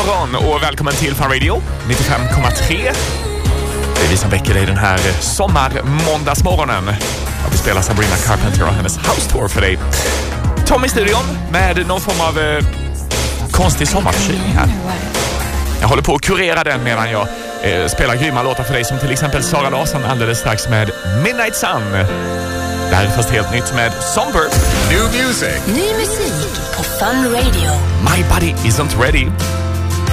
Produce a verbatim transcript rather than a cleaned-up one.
morgon och välkommen till Fun Radio nittiofem komma tre. Det är vi som väcker dig den här sommarmåndagsmorgonen. Och vi spelar Sabrina Carpenter och hennes House Tour för dig. Tom i studion med någon form av eh, konstig sommarförkylning här. Jag håller på att kurera den medan jag eh, spelar grymma låtar för dig, som till exempel Sara Larsson alldeles strax med Midnight Sun. Det här är först helt nytt med Songbird. New music. Ny musik på Fun Radio. My body isn't ready.